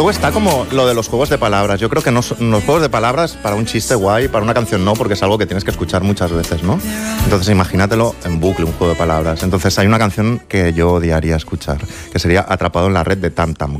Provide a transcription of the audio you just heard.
luego está como lo de los juegos de palabras. Yo creo que no son los juegos de palabras para un chiste guay, para una canción no, porque es algo que tienes que escuchar muchas veces, ¿no? Entonces imagínatelo en bucle, un juego de palabras. Entonces hay una canción que yo odiaría escuchar, que sería Atrapado en la red de Tam Tam